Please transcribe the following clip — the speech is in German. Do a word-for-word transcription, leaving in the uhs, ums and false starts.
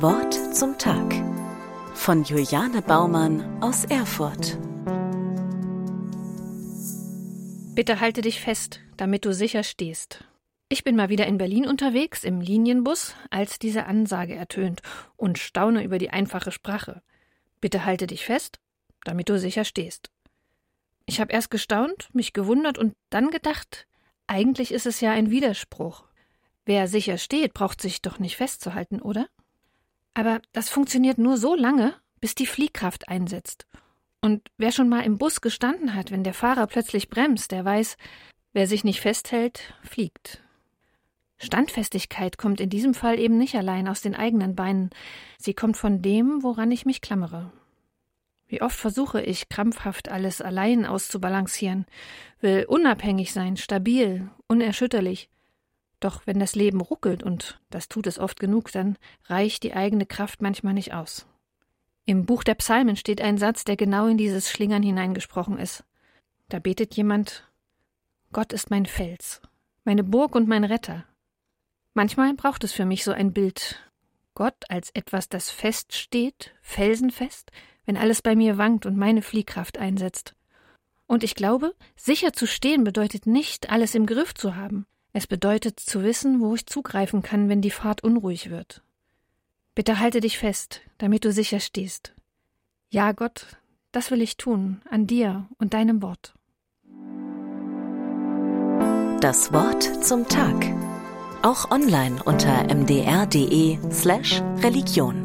Wort zum Tag von Juliane Baumann aus Erfurt. Bitte halte dich fest, damit du sicher stehst. Ich bin mal wieder in Berlin unterwegs, im Linienbus, als diese Ansage ertönt und staune über die einfache Sprache. Bitte halte dich fest, damit du sicher stehst. Ich habe erst gestaunt, mich gewundert und dann gedacht, eigentlich ist es ja ein Widerspruch. Wer sicher steht, braucht sich doch nicht festzuhalten, oder? Aber das funktioniert nur so lange, bis die Fliehkraft einsetzt. Und wer schon mal im Bus gestanden hat, wenn der Fahrer plötzlich bremst, der weiß, wer sich nicht festhält, fliegt. Standfestigkeit kommt in diesem Fall eben nicht allein aus den eigenen Beinen. Sie kommt von dem, woran ich mich klammere. Wie oft versuche ich, krampfhaft alles allein auszubalancieren, will unabhängig sein, stabil, unerschütterlich. Doch wenn das Leben ruckelt, und das tut es oft genug, dann reicht die eigene Kraft manchmal nicht aus. Im Buch der Psalmen steht ein Satz, der genau in dieses Schlingern hineingesprochen ist. Da betet jemand: Gott ist mein Fels, meine Burg und mein Retter. Manchmal braucht es für mich so ein Bild. Gott als etwas, das feststeht, felsenfest, wenn alles bei mir wankt und meine Fliehkraft einsetzt. Und ich glaube, sicher zu stehen bedeutet nicht, alles im Griff zu haben. Es bedeutet zu wissen, wo ich zugreifen kann, wenn die Fahrt unruhig wird. Bitte halte dich fest, damit du sicher stehst. Ja, Gott, das will ich tun, an dir und deinem Wort. Das Wort zum Tag. Auch online unter m d r punkt d e slash Religion.